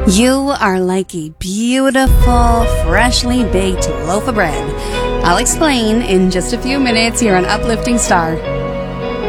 You are like a beautiful, freshly baked loaf of bread. I'll explain in just a few minutes here on Uplifting Star.